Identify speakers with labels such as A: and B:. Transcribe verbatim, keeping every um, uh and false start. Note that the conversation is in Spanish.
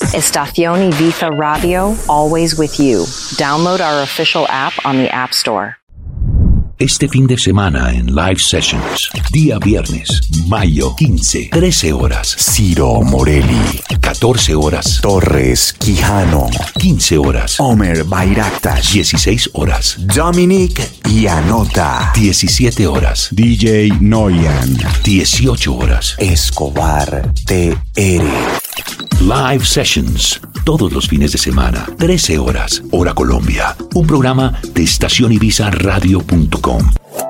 A: Estación Ibiza Radio, always with you. Download our official app on the App Store.
B: Este fin de semana en Live Sessions, día viernes, mayo quince, trece horas,
C: Ciro Morelli,
B: catorce horas,
C: Torres Quijano,
B: quince horas,
C: Omer Bayraktas,
B: dieciséis horas,
C: Dominic Ianota,
B: diecisiete horas,
C: D J Noyan,
B: dieciocho horas,
C: Escobar T R.
B: Live Sessions, todos los fines de semana, trece horas, hora Colombia. Un programa de estación ibiza radio punto com.